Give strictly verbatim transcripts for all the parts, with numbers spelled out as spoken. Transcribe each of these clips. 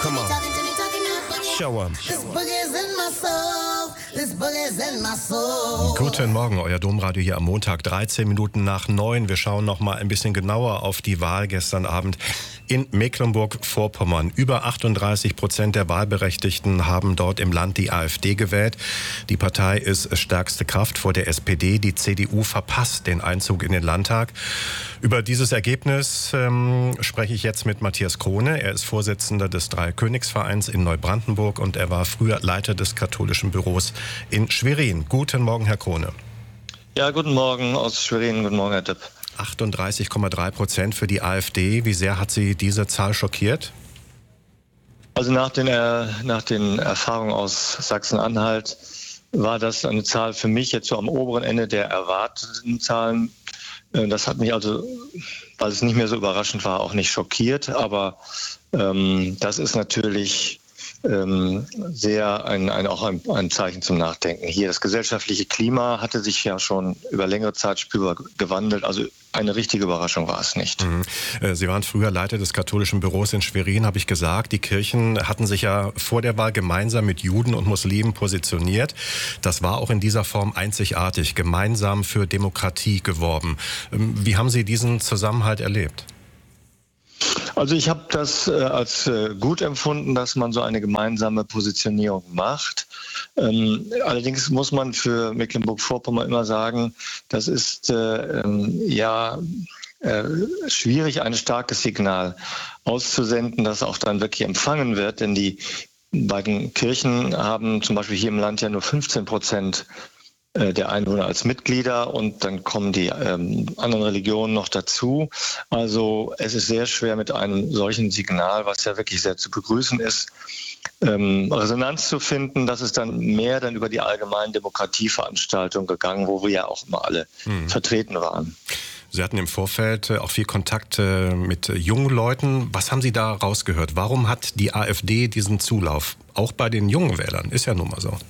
Come on. Show 'em. Guten Morgen, euer Domradio hier am Montag, dreizehn Minuten nach neun. Wir schauen noch mal ein bisschen genauer auf die Wahl gestern Abend in Mecklenburg-Vorpommern. Über achtunddreißig Prozent der Wahlberechtigten haben dort im Land die AfD gewählt. Die Partei ist stärkste Kraft vor der S P D. Die C D U verpasst den Einzug in den Landtag. Über dieses Ergebnis ähm, spreche ich jetzt mit Matthias Krone. Er ist Vorsitzender des Dreikönigsvereins in Neubrandenburg und er war früher Leiter des katholischen Büros in Schwerin. Guten Morgen, Herr Krone. Ja, guten Morgen aus Schwerin. Guten Morgen, Herr Tipp. achtunddreißig Komma drei Prozent für die AfD. Wie sehr hat Sie diese Zahl schockiert? Also nach den, äh, nach den Erfahrungen aus Sachsen-Anhalt war das eine Zahl für mich jetzt so am oberen Ende der erwarteten Zahlen. Das hat mich also, weil es nicht mehr so überraschend war, auch nicht schockiert. Aber ähm, das ist natürlich ähm, sehr ein, ein, auch ein, ein Zeichen zum Nachdenken. Hier das gesellschaftliche Klima hatte sich ja schon über längere Zeit spürbar gewandelt. Also eine richtige Überraschung war es nicht. Mhm. Sie waren früher Leiter des katholischen Büros in Schwerin, habe ich gesagt. Die Kirchen hatten sich ja vor der Wahl gemeinsam mit Juden und Muslimen positioniert. Das war auch in dieser Form einzigartig, gemeinsam für Demokratie geworben. Wie haben Sie diesen Zusammenhalt erlebt? Also ich habe das äh, als äh, gut empfunden, dass man so eine gemeinsame Positionierung macht. Ähm, allerdings muss man für Mecklenburg-Vorpommern immer sagen, das ist äh, ähm, ja äh, schwierig, ein starkes Signal auszusenden, das auch dann wirklich empfangen wird. Denn die beiden Kirchen haben zum Beispiel hier im Land ja nur fünfzehn Prozent der Einwohner als Mitglieder und dann kommen die ähm, anderen Religionen noch dazu. Also es ist sehr schwer mit einem solchen Signal, was ja wirklich sehr zu begrüßen ist, ähm, Resonanz zu finden. Das ist dann mehr dann über die allgemeinen Demokratieveranstaltungen gegangen, wo wir ja auch immer alle mhm. vertreten waren. Sie hatten im Vorfeld auch viel Kontakt mit jungen Leuten. Was haben Sie da rausgehört? Warum hat die AfD diesen Zulauf? Auch bei den jungen Wählern, ist ja nun mal so.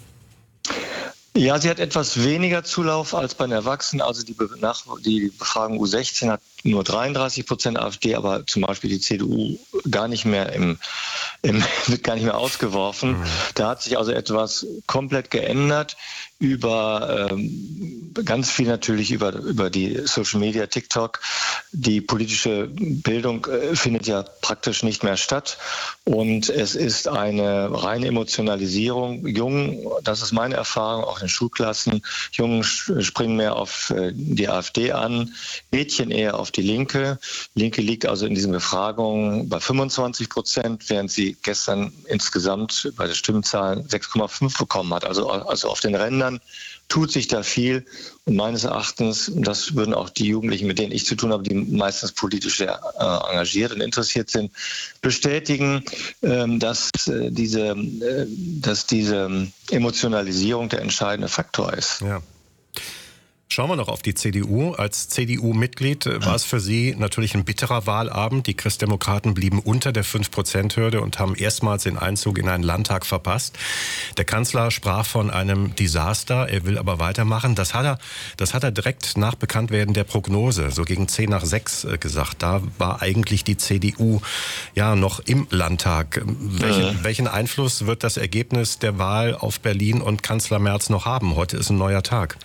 Ja, sie hat etwas weniger Zulauf als bei den Erwachsenen. Also die, Be- nach, die Befragung U sechzehn hat nur dreiunddreißig Prozent AfD, aber zum Beispiel die C D U gar nicht mehr im, im wird gar nicht mehr ausgeworfen. Mhm. Da hat sich also etwas komplett geändert über ähm, ganz viel natürlich über über die Social Media, TikTok. Die politische Bildung äh, findet ja praktisch nicht mehr statt und es ist eine reine Emotionalisierung. Jungen, das ist meine Erfahrung, auch in Schulklassen, Jungen springen mehr auf äh, die AfD an, Mädchen eher auf die Linke. Linke liegt also in diesen Befragungen bei fünfundzwanzig Prozent, während sie gestern insgesamt bei den Stimmenzahlen sechs Komma fünf bekommen hat. Also, also auf den Rändern tut sich da viel. Und meines Erachtens, das würden auch die Jugendlichen, mit denen ich zu tun habe, die meistens politisch sehr äh, engagiert und interessiert sind, bestätigen, ähm, dass, äh, diese, äh, dass diese Emotionalisierung der entscheidende Faktor ist. Ja. Schauen wir noch auf die C D U. Als C D U-Mitglied war es für Sie natürlich ein bitterer Wahlabend. Die Christdemokraten blieben unter der fünf Prozent Hürde und haben erstmals den Einzug in einen Landtag verpasst. Der Kanzler sprach von einem Desaster. Er will aber weitermachen. Das hat er, das hat er direkt nach Bekanntwerden der Prognose, so gegen zehn nach sechs gesagt. Da war eigentlich die C D U ja noch im Landtag. Welchen, ja. welchen Einfluss wird das Ergebnis der Wahl auf Berlin und Kanzler Merz noch haben? Heute ist ein neuer Tag.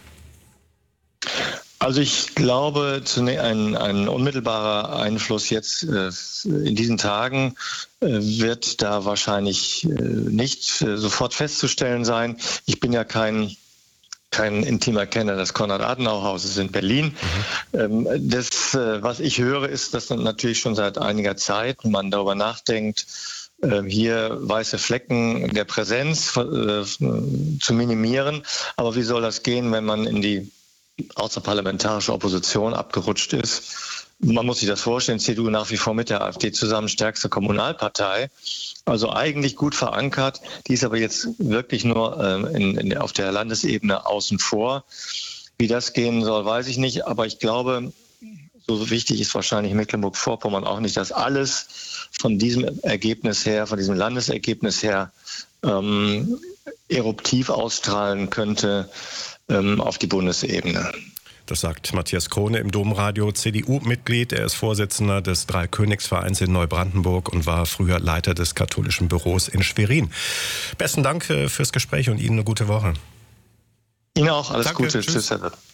Also ich glaube, ein, ein unmittelbarer Einfluss jetzt äh, in diesen Tagen äh, wird da wahrscheinlich äh, nicht äh, sofort festzustellen sein. Ich bin ja kein kein intimer Kenner des Konrad-Adenauer-Hauses in Berlin. Mhm. Ähm, das, äh, was ich höre, ist, dass dann natürlich schon seit einiger Zeit man darüber nachdenkt, äh, hier weiße Flecken der Präsenz äh, zu minimieren. Aber wie soll das gehen, wenn man in die außerparlamentarische Opposition abgerutscht ist? Man muss sich das vorstellen, C D U nach wie vor mit der AfD zusammen stärkste Kommunalpartei, also eigentlich gut verankert, die ist aber jetzt wirklich nur ähm, in, in, auf der Landesebene außen vor. Wie das gehen soll, weiß ich nicht, aber ich glaube, so wichtig ist wahrscheinlich Mecklenburg-Vorpommern auch nicht, dass alles von diesem Ergebnis her, von diesem Landesergebnis her ähm, eruptiv ausstrahlen könnte ähm, auf die Bundesebene. Das sagt Matthias Krone im Domradio, C D U-Mitglied. Er ist Vorsitzender des Dreikönigsvereins in Neubrandenburg und war früher Leiter des katholischen Büros in Schwerin. Besten Dank fürs Gespräch und Ihnen eine gute Woche. Ihnen auch, alles Danke, Gute. Tschüss. Tschüss, Herr Wirt.